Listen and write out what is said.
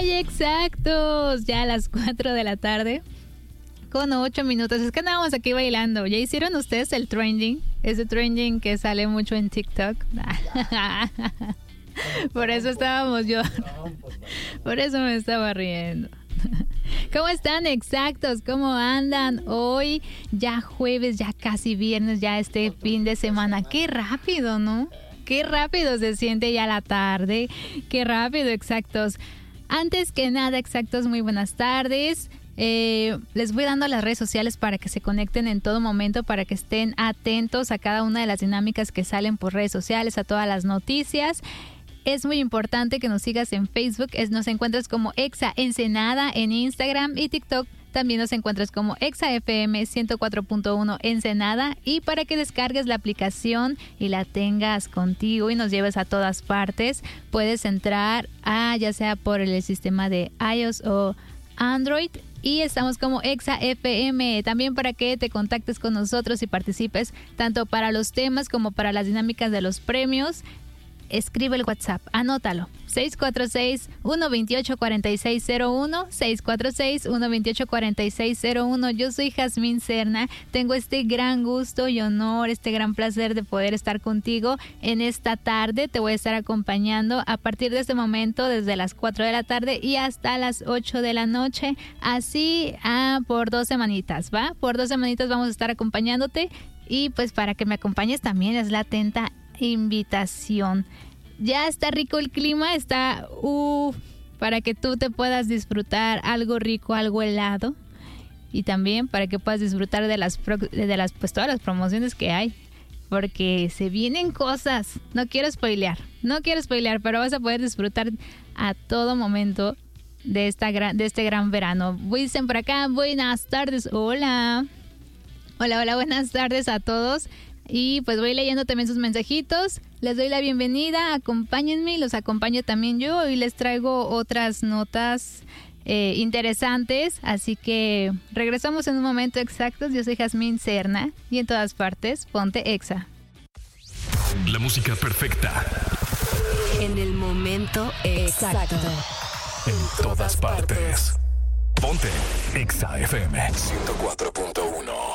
¡Ay, exactos! Ya a las 4 de la tarde con 8 minutos. Es que andábamos aquí bailando. ¿Ya hicieron ustedes el trending? Ese trending que sale mucho en TikTok. Por eso estábamos yo. Por eso me estaba riendo. ¿Cómo están, exactos? ¿Cómo andan? Hoy ya jueves, ya casi viernes, ya este fin de semana. Qué rápido, ¿no? Qué rápido se siente ya la tarde. Qué rápido, exactos. Antes que nada, exactos, muy buenas tardes. Les voy dando las redes sociales para que se conecten en todo momento, para que estén atentos a cada una de las dinámicas que salen por redes sociales, a todas las noticias. Es muy importante que nos sigas en Facebook, nos encuentras como Exa Ensenada en Instagram y TikTok. También nos encuentras como Exa FM 104.1 Ensenada, y para que descargues la aplicación y la tengas contigo y nos lleves a todas partes, puedes entrar a ya sea por el sistema de iOS o Android, y estamos como Exa FM. También para que te contactes con nosotros y participes tanto para los temas como para las dinámicas de los premios. Escribe el WhatsApp, anótalo, 646-128-4601, 646-128-4601. Yo soy Jazmín Serna, tengo este gran gusto y honor, este gran placer de poder estar contigo en esta tarde. Te voy a estar acompañando a partir de este momento desde las 4 de la tarde y hasta las 8 de la noche, así por 2 semanitas, ¿va? Por 2 semanitas vamos a estar acompañándote, y pues para que me acompañes también es la atenta invitación. Ya está rico el clima, está para que tú te puedas disfrutar algo rico, algo helado, y también para que puedas disfrutar de las pues todas las promociones que hay, porque se vienen cosas. No quiero spoilear, pero vas a poder disfrutar a todo momento de este gran verano. Dicen por acá, buenas tardes, hola, buenas tardes a todos. Y pues voy leyendo también sus mensajitos. Les doy la bienvenida, acompáñenme y los acompaño también yo. Y les traigo otras notas interesantes. Así que regresamos en un momento, exactos. Yo soy Jazmín Serna y en todas partes, ponte Exa. La música perfecta. En el momento exacto. En todas partes. Ponte Exa FM 104.1.